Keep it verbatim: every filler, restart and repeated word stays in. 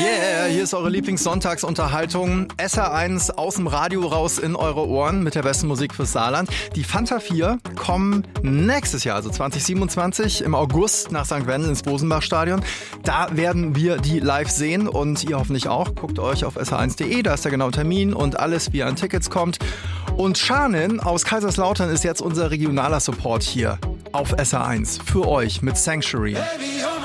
Yeah, hier ist eure Lieblings-Sonntagsunterhaltung. S R eins aus dem Radio raus in eure Ohren mit der besten Musik fürs Saarland. Die Fanta vier kommen nächstes Jahr, also zwanzig siebenundzwanzig, im August nach Sankt Wendel ins Bosenbach-Stadion. Da werden wir die live sehen und ihr hoffentlich auch. Guckt euch auf S R eins punkt de, da ist der genaue Termin und alles, wie ihr an Tickets kommt. Und Schanin aus Kaiserslautern ist jetzt unser regionaler Support hier auf S R eins für euch mit Sanctuary.